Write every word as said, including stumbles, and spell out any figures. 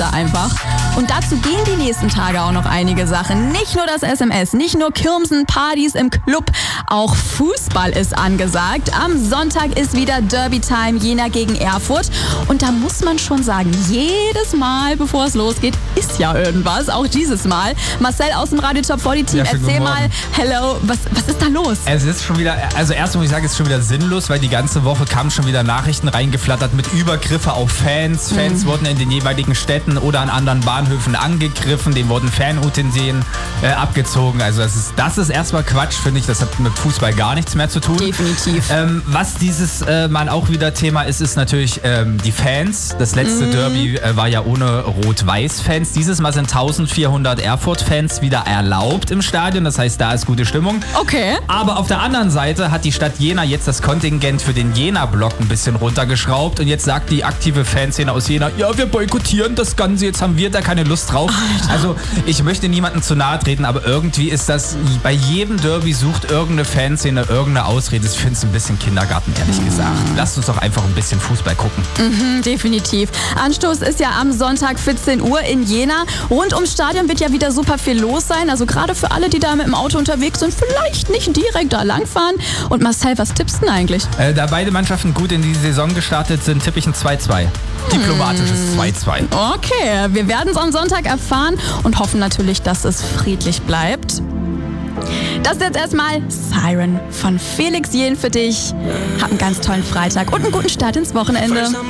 da einfach. Und dazu gehen die nächsten Tage auch noch einige Sachen. Nicht nur das S M S, nicht nur Kirmsen, Partys im Club, auch Fußball ist angesagt. Am Sonntag ist wieder Derby-Time, Jena gegen Erfurt. Und da muss man schon sagen, jedes Mal, bevor es losgeht, ist ja irgendwas. Auch dieses Mal. Marcel aus dem Radio Top vierzig Team, ja, erzähl mal, hello, was, was ist da los? Es ist schon wieder, also erst muss ich sagen, es ist schon wieder sinnlos, weil die ganze Woche kamen schon wieder Nachrichten reingeflattert mit Übergriffe auf Fans. Fans mhm. wurden in den jeweiligen Städten oder an anderen Bahnhöfen angegriffen, denen wurden Fanutensilien äh, abgezogen. Also das ist, das ist erstmal Quatsch, finde ich. Das hat mit Fußball gar nichts mehr zu tun. Definitiv. Ähm, was dieses äh, Mal auch wieder Thema ist, ist natürlich ähm, die Fans. Das letzte mhm. Derby äh, war ja ohne Rot-Weiß-Fans. Dieses Mal sind eintausendvierhundert Erfurt-Fans wieder erlaubt im Stadion. Das heißt, da ist gute Stimmung. Okay. Aber auf der anderen Seite hat die Stadt Jena jetzt das Kontingent für den Jena-Block ein bisschen runtergeschraubt. Und jetzt sagt die aktive Fanszene aus Jena, ja, wir boykottieren das Ganze. Jetzt haben wir da keine Lust drauf. Alter. Also ich möchte niemandem zu nahe treten, aber irgendwie ist das, bei jedem Derby sucht irgendeine Fanszene irgendeine Ausrede. Ich finde es ein bisschen Kindergarten, ehrlich gesagt. Lasst uns doch einfach ein bisschen Fußball gucken. Mhm, definitiv. Anstoß ist ja am Sonntag vierzehn Uhr in Jena. Rund ums Stadion wird ja wieder super viel los sein. Also gerade für alle, die da mit dem Auto unterwegs sind, vielleicht nicht direkt da langfahren. Und Marcel, was tippst du denn eigentlich? Äh, da beide Mannschaften gut in die Saison gestartet sind, tippe ich ein zwei zwei. Diplomatisches zwei zwei. Okay, wir werden es am Sonntag erfahren und hoffen natürlich, dass es friedlich bleibt. Das ist jetzt erstmal Siren von Felix Jähn für dich. Hab einen ganz tollen Freitag und einen guten Start ins Wochenende.